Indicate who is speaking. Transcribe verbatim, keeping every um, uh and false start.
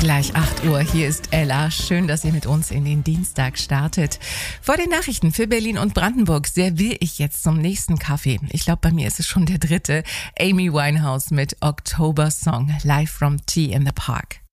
Speaker 1: Gleich acht Uhr, hier ist Ella. Schön, dass ihr mit uns in den Dienstag startet. Vor den Nachrichten für Berlin und Brandenburg serviere ich jetzt zum nächsten Kaffee. Ich glaube, bei mir ist es schon der dritte. Amy Winehouse mit October Song, live from Tea in the Park.